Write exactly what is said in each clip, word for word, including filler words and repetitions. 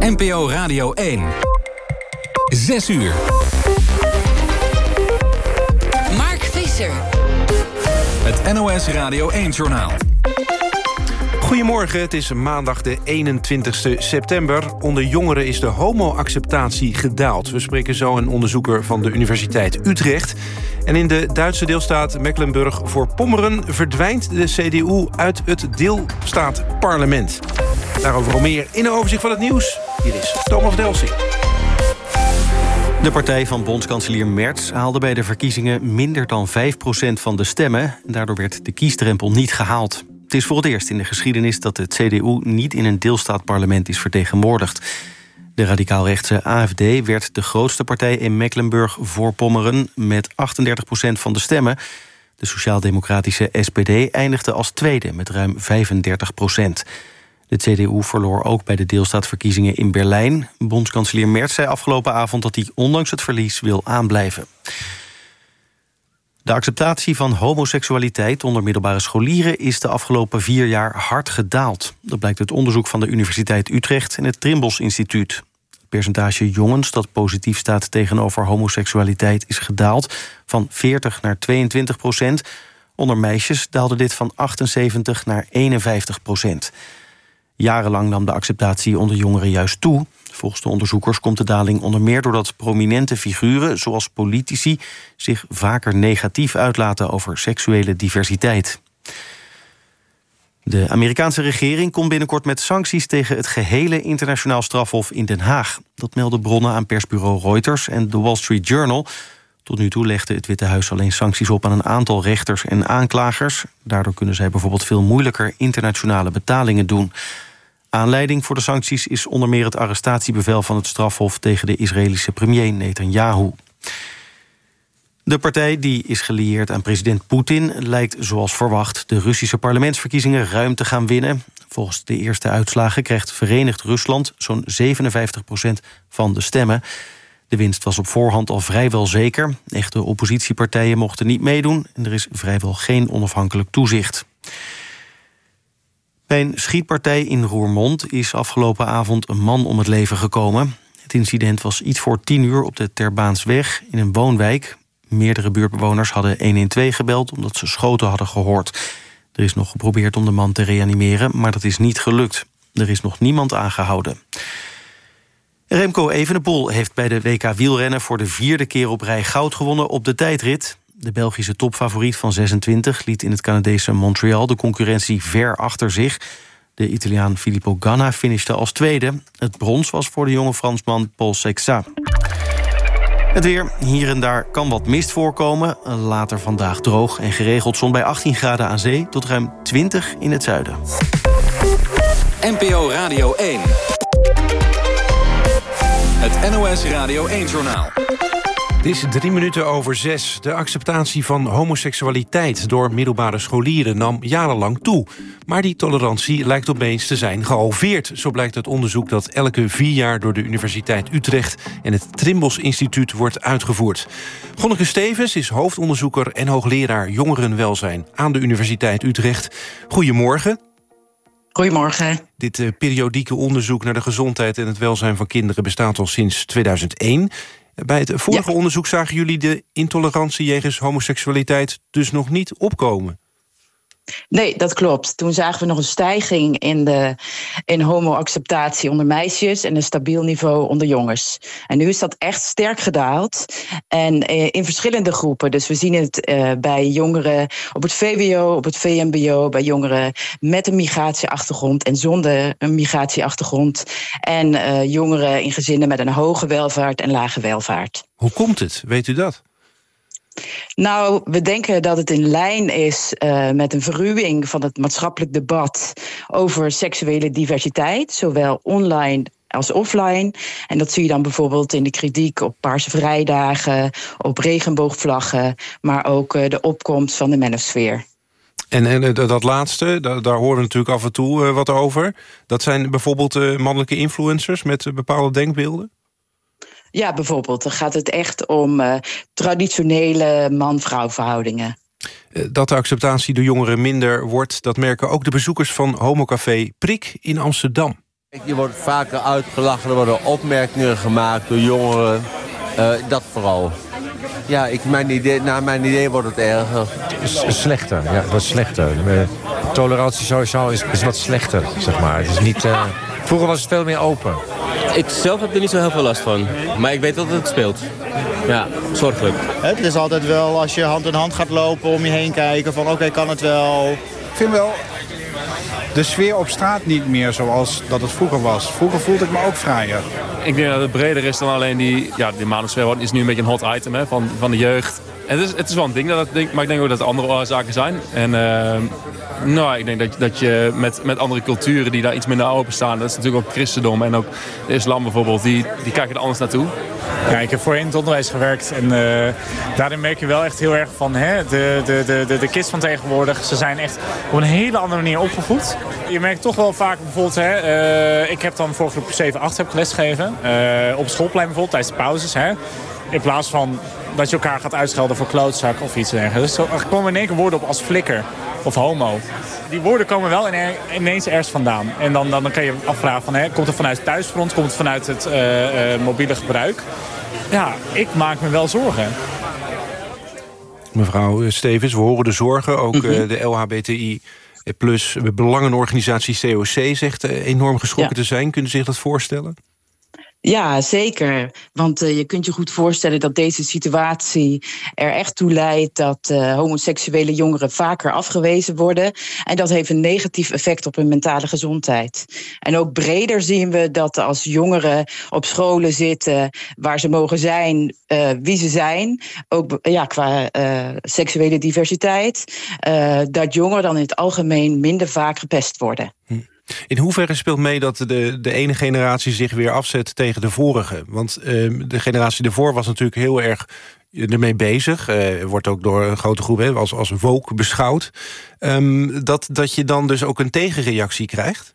N P O Radio één. Zes uur. Mark Visser. Het N O S Radio één-journaal. Goedemorgen, het is maandag de eenentwintigste september. Onder jongeren is de homo-acceptatie gedaald. We spreken zo een onderzoeker van de Universiteit Utrecht. En in de Duitse deelstaat Mecklenburg-Vorpommern verdwijnt de C D U uit het deelstaatparlement. Daarover al meer in een overzicht van het nieuws. Hier is Thomas Delsing. De partij van bondskanselier Merz haalde bij de verkiezingen minder dan vijf procent van de stemmen. Daardoor werd de kiesdrempel niet gehaald. Het is voor het eerst in de geschiedenis dat het C D U niet in een deelstaatparlement is vertegenwoordigd. De radicaal-rechtse A F D werd de grootste partij in Mecklenburg-Vorpommern met achtendertig procent van de stemmen. De sociaal-democratische S P D eindigde als tweede met ruim vijfendertig procent. De C D U verloor ook bij de deelstaatverkiezingen in Berlijn. Bondskanselier Merz zei afgelopen avond dat hij ondanks het verlies wil aanblijven. De acceptatie van homoseksualiteit onder middelbare scholieren is de afgelopen vier jaar hard gedaald. Dat blijkt uit onderzoek van de Universiteit Utrecht en het Trimbos Instituut. Het percentage jongens dat positief staat tegenover homoseksualiteit is gedaald van veertig naar tweeëntwintig procent. Onder meisjes daalde dit van achtenzeventig naar eenenvijftig procent. Jarenlang nam de acceptatie onder jongeren juist toe. Volgens de onderzoekers komt de daling onder meer doordat prominente figuren, zoals politici, zich vaker negatief uitlaten over seksuele diversiteit. De Amerikaanse regering komt binnenkort met sancties tegen het gehele internationaal strafhof in Den Haag. Dat melden bronnen aan persbureau Reuters en The Wall Street Journal. Tot nu toe legde het Witte Huis alleen sancties op aan een aantal rechters en aanklagers. Daardoor kunnen zij bijvoorbeeld veel moeilijker internationale betalingen doen. Aanleiding voor de sancties is onder meer het arrestatiebevel van het strafhof tegen de Israëlische premier Netanyahu. De partij, die is gelieerd aan president Poetin, lijkt zoals verwacht de Russische parlementsverkiezingen ruim te gaan winnen. Volgens de eerste uitslagen krijgt Verenigd Rusland zo'n zevenenvijftig procent van de stemmen. De winst was op voorhand al vrijwel zeker. Echte oppositiepartijen mochten niet meedoen en er is vrijwel geen onafhankelijk toezicht. Bij een schietpartij in Roermond is afgelopen avond een man om het leven gekomen. Het incident was iets voor tien uur op de Terbaansweg in een woonwijk. Meerdere buurtbewoners hadden honderdtwaalf gebeld omdat ze schoten hadden gehoord. Er is nog geprobeerd om de man te reanimeren, maar dat is niet gelukt. Er is nog niemand aangehouden. Remco Evenepoel heeft bij de W K wielrennen voor de vierde keer op rij goud gewonnen op de tijdrit. De Belgische topfavoriet van zesentwintig liet in het Canadese Montreal de concurrentie ver achter zich. De Italiaan Filippo Ganna finishte als tweede. Het brons was voor de jonge Fransman Paul Sexat. Het weer, hier en daar kan wat mist voorkomen. Later vandaag droog en geregeld zon bij achttien graden aan zee tot ruim twintig in het zuiden. N P O Radio één. Het N O S Radio één-journaal. Het is drie minuten over zes. De acceptatie van homoseksualiteit door middelbare scholieren nam jarenlang toe. Maar die tolerantie lijkt opeens te zijn gehalveerd. Zo blijkt uit onderzoek dat elke vier jaar door de Universiteit Utrecht en het Trimbos Instituut wordt uitgevoerd. Gonneke Stevens is hoofdonderzoeker en hoogleraar jongerenwelzijn aan de Universiteit Utrecht. Goedemorgen. Goedemorgen. Dit uh, periodieke onderzoek naar de gezondheid en het welzijn van kinderen bestaat al sinds tweeduizend één. Bij het vorige ja. onderzoek zagen jullie de intolerantie jegens homoseksualiteit dus nog niet opkomen. Nee, dat klopt. Toen zagen we nog een stijging in de in homo-acceptatie onder meisjes en een stabiel niveau onder jongens. En nu is dat echt sterk gedaald. En eh, in verschillende groepen. Dus we zien het eh, bij jongeren op het V W O, op het V M B O, bij jongeren met een migratieachtergrond en zonder een migratieachtergrond. En eh, jongeren in gezinnen met een hoge welvaart en lage welvaart. Hoe komt het? Weet u dat? Nou, we denken dat het in lijn is uh, met een verruwing van het maatschappelijk debat over seksuele diversiteit, zowel online als offline. En dat zie je dan bijvoorbeeld in de kritiek op Paarse Vrijdagen, op regenboogvlaggen, maar ook uh, de opkomst van de manosfeer. En, en dat laatste, daar, daar horen we natuurlijk af en toe uh, wat over. Dat zijn bijvoorbeeld uh, mannelijke influencers met uh, bepaalde denkbeelden? Ja, bijvoorbeeld. Dan gaat het echt om uh, traditionele man-vrouw verhoudingen. Dat de acceptatie door jongeren minder wordt, dat merken ook de bezoekers van homocafé Prik in Amsterdam. Je wordt vaker uitgelachen, er worden opmerkingen gemaakt door jongeren. Uh, dat vooral. Ja, ik, mijn idee, naar mijn idee wordt het erger. S- slechter, ja, het wordt slechter. De tolerantie sowieso is, is wat slechter, zeg maar. Het is niet, uh... Vroeger was het veel meer open. Ik zelf heb er niet zo heel veel last van. Maar ik weet dat het speelt. Ja, zorgelijk. Het is altijd wel als je hand in hand gaat lopen om je heen kijken van oké, okay, kan het wel. Ik vind wel de sfeer op straat niet meer zoals dat het vroeger was. Vroeger voelde ik me ook vrijer. Ik denk dat het breder is dan alleen die... Ja, die manensfeer is nu een beetje een hot item hè, van, van de jeugd. En het, is, het is wel een ding, dat het ding, maar ik denk ook dat er andere zaken zijn. En uh, nou, ik denk dat, dat je met, met andere culturen die daar iets minder open staan... dat is natuurlijk ook het christendom en ook de islam bijvoorbeeld... die, die kijken er anders naartoe. Ja, ik heb voorheen in het onderwijs gewerkt en uh, daarin merk je wel echt heel erg van... Hè, de, de, de, de, de kids van tegenwoordig, ze zijn echt op een hele andere manier opgevoed. Je merkt toch wel vaak bijvoorbeeld... Hè, uh, ik heb dan voor groep zeven acht heb ik lesgegeven. Uh, op het schoolplein bijvoorbeeld, tijdens de pauzes. Hè, in plaats van dat je elkaar gaat uitschelden voor klootzak of iets dergelijks. Dus er komen in één keer woorden op als flikker of homo. Die woorden komen wel ineens ergens vandaan. En dan, dan, dan kan je afvragen, van, hè, komt het vanuit het thuisfront, komt het vanuit het uh, uh, mobiele gebruik? Ja, ik maak me wel zorgen. Mevrouw Stevens, we horen de zorgen. Ook mm-hmm. uh, de L H B T I plus belangenorganisatie C O C zegt uh, enorm geschrokken ja. te zijn. Kunnen ze zich dat voorstellen? Ja, zeker. Want uh, je kunt je goed voorstellen dat deze situatie er echt toe leidt dat uh, homoseksuele jongeren vaker afgewezen worden. En dat heeft een negatief effect op hun mentale gezondheid. En ook breder zien we dat als jongeren op scholen zitten waar ze mogen zijn, uh, wie ze zijn, ook ja, qua uh, seksuele diversiteit, uh, dat jongeren dan in het algemeen minder vaak gepest worden. Hm. In hoeverre speelt mee dat de, de ene generatie zich weer afzet tegen de vorige? Want uh, de generatie ervoor was natuurlijk heel erg ermee bezig. Uh, wordt ook door een grote groep he, als, als woke beschouwd. Um, dat, dat je dan dus ook een tegenreactie krijgt?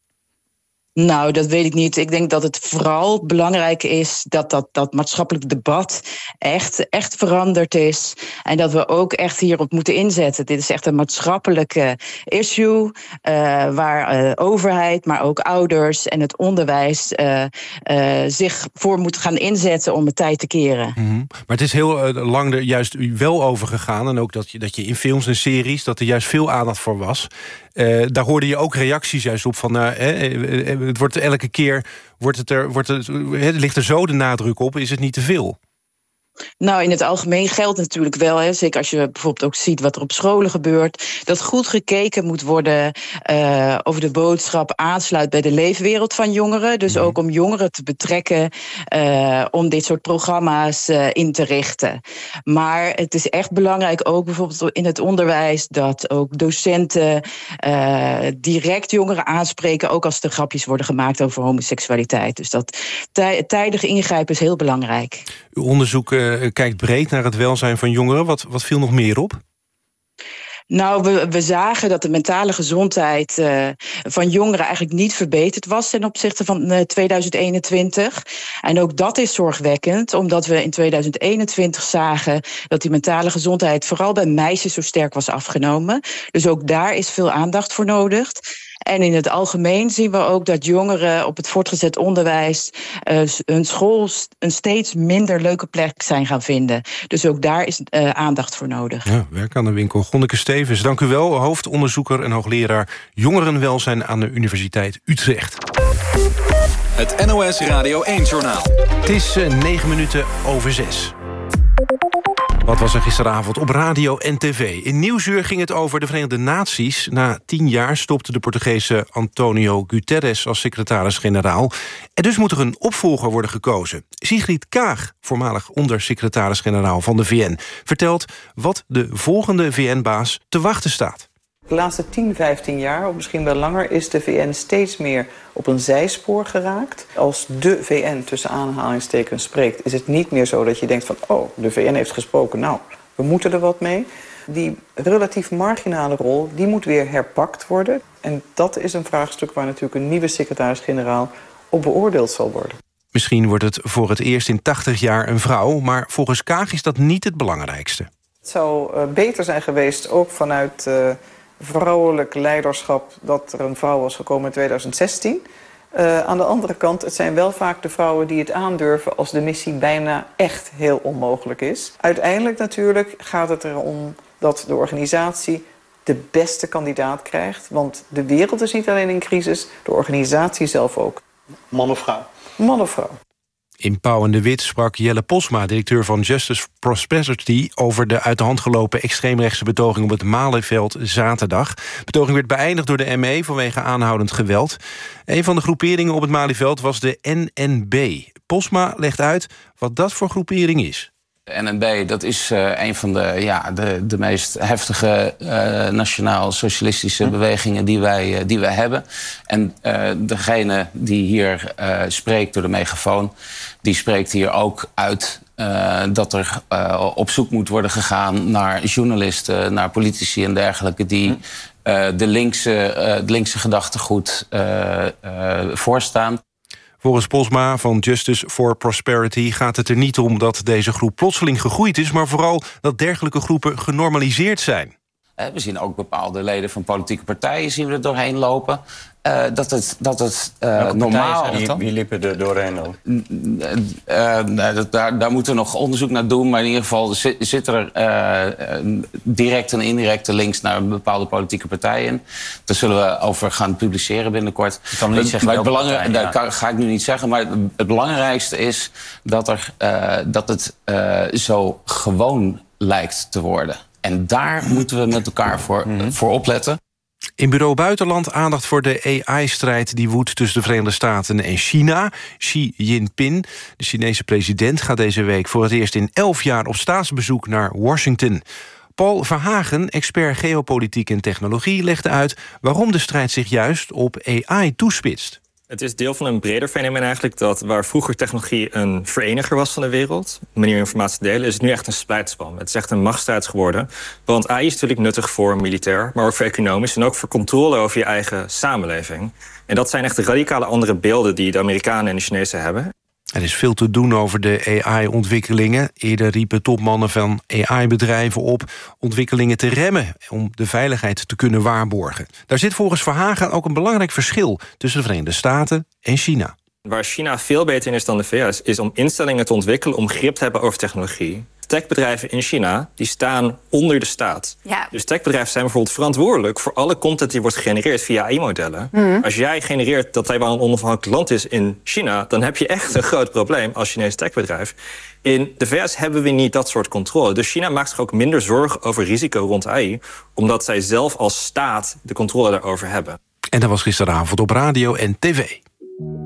Nou, dat weet ik niet. Ik denk dat het vooral belangrijk is dat dat, dat maatschappelijk debat echt, echt veranderd is. En dat we ook echt hierop moeten inzetten. Dit is echt een maatschappelijke issue uh, waar uh, overheid, maar ook ouders en het onderwijs uh, uh, zich voor moeten gaan inzetten om het tijd te keren. Mm-hmm. Maar het is heel uh, lang er juist wel over gegaan. En ook dat je, dat je in films en series, dat er juist veel aandacht voor was. Uh, daar hoorde je ook reacties juist op van... Uh, uh, het wordt elke keer wordt het er, wordt het, uh, ligt er zo de nadruk op, is het niet te veel? Nou, in het algemeen geldt natuurlijk wel, hè, zeker als je bijvoorbeeld ook ziet wat er op scholen gebeurt, dat goed gekeken moet worden uh, over de boodschap aansluit bij de leefwereld van jongeren. Dus ook om jongeren te betrekken uh, om dit soort programma's uh, in te richten. Maar het is echt belangrijk ook bijvoorbeeld in het onderwijs dat ook docenten uh, direct jongeren aanspreken, ook als er grapjes worden gemaakt over homoseksualiteit. Dus dat tij- tijdig ingrijpen is heel belangrijk. Uw onderzoek uh, kijkt breed naar het welzijn van jongeren. Wat, wat viel nog meer op? Nou, we, we zagen dat de mentale gezondheid uh, van jongeren eigenlijk niet verbeterd was ten opzichte van uh, tweeduizend eenentwintig. En ook dat is zorgwekkend, omdat we in tweeduizend eenentwintig zagen dat die mentale gezondheid vooral bij meisjes zo sterk was afgenomen. Dus ook daar is veel aandacht voor nodig. En in het algemeen zien we ook dat jongeren op het voortgezet onderwijs uh, hun school een steeds minder leuke plek zijn gaan vinden. Dus ook daar is uh, aandacht voor nodig. Ja, werk aan de winkel. Gonneke Stevens, dank u wel. Hoofdonderzoeker en hoogleraar jongerenwelzijn aan de Universiteit Utrecht. Het N O S Radio één-journaal. Het is uh, negen minuten over zes. Wat was er gisteravond op radio en tv? In Nieuwsuur ging het over de Verenigde Naties. Na tien jaar stopte de Portugese Antonio Guterres als secretaris-generaal. En dus moet er een opvolger worden gekozen. Sigrid Kaag, voormalig ondersecretaris-generaal van de V N... vertelt wat de volgende V N-baas te wachten staat. De laatste tien, vijftien jaar, of misschien wel langer, is de V N steeds meer op een zijspoor geraakt. Als de V N tussen aanhalingstekens spreekt, is het niet meer zo dat je denkt van, oh, de V N heeft gesproken, nou, we moeten er wat mee. Die relatief marginale rol, die moet weer herpakt worden. En dat is een vraagstuk waar natuurlijk een nieuwe secretaris-generaal op beoordeeld zal worden. Misschien wordt het voor het eerst in tachtig jaar een vrouw, maar volgens Kaag is dat niet het belangrijkste. Het zou uh, beter zijn geweest, ook vanuit Uh, vrouwelijk leiderschap, dat er een vrouw was gekomen in tweeduizend zestien. Uh, aan de andere kant, het zijn wel vaak de vrouwen die het aandurven als de missie bijna echt heel onmogelijk is. Uiteindelijk natuurlijk gaat het erom dat de organisatie de beste kandidaat krijgt. Want de wereld is niet alleen in crisis, de organisatie zelf ook. Man of vrouw? Man of vrouw. In Pauw en de Wit sprak Jelle Posma, directeur van Justice Prosperity, over de uit de hand gelopen extreemrechtse betoging op het Malieveld zaterdag. De betoging werd beëindigd door de M E vanwege aanhoudend geweld. Een van de groeperingen op het Malieveld was de N N B. Posma legt uit wat dat voor groepering is. De N N B, dat is uh, een van de, ja, de, de meest heftige uh, nationaal-socialistische hm. bewegingen die wij, uh, die wij hebben. En uh, degene die hier uh, spreekt door de megafoon, die spreekt hier ook uit uh, dat er uh, op zoek moet worden gegaan naar journalisten, naar politici en dergelijke die hm. uh, de linkse, uh, de linkse gedachtegoed uh, uh, voorstaan. Volgens Posma van Justice for Prosperity gaat het er niet om dat deze groep plotseling gegroeid is, maar vooral dat dergelijke groepen genormaliseerd zijn. We zien ook bepaalde leden van politieke partijen zien we er doorheen lopen. Uh, dat het, dat het uh, normaal is. Wie, wie liepen er doorheen dan? Uh, uh, daar, daar moeten we nog onderzoek naar doen. Maar in ieder geval zit, zit er uh, direct en indirect links naar bepaalde politieke partijen. Daar zullen we over gaan publiceren binnenkort. Ik kan niet zeggen maar het belang, partij, daar ja. kan, ga ik nu niet zeggen. Maar het belangrijkste is dat, er, uh, dat het uh, zo gewoon lijkt te worden. En daar moeten we met elkaar voor, mm-hmm. voor opletten. In Bureau Buitenland aandacht voor de A I-strijd die woedt tussen de Verenigde Staten en China. Xi Jinping, de Chinese president, gaat deze week voor het eerst in elf jaar op staatsbezoek naar Washington. Paul Verhagen, expert geopolitiek en technologie, legde uit waarom de strijd zich juist op A I toespitst. Het is deel van een breder fenomeen eigenlijk dat waar vroeger technologie een vereniger was van de wereld, manier informatie te delen, is het nu echt een splijtspan. Het is echt een machtsstrijd geworden. Want A I is natuurlijk nuttig voor militair, maar ook voor economisch en ook voor controle over je eigen samenleving. En dat zijn echt de radicale andere beelden die de Amerikanen en de Chinezen hebben. Er is veel te doen over de A I-ontwikkelingen. Eerder riepen topmannen van A I-bedrijven op ontwikkelingen te remmen om de veiligheid te kunnen waarborgen. Daar zit volgens Verhagen ook een belangrijk verschil tussen de Verenigde Staten en China. Waar China veel beter in is dan de V S, is om instellingen te ontwikkelen om grip te hebben over technologie. Techbedrijven in China die staan onder de staat. Ja. Dus techbedrijven zijn bijvoorbeeld verantwoordelijk voor alle content die wordt gegenereerd via A I-modellen. Mm. Als jij genereert dat Taiwan een onafhankelijk land is in China, dan heb je echt een groot probleem als Chinees techbedrijf. In de V S hebben we niet dat soort controle. Dus China maakt zich ook minder zorgen over risico rond A I, omdat zij zelf als staat de controle daarover hebben. En dat was gisteravond op radio en tv.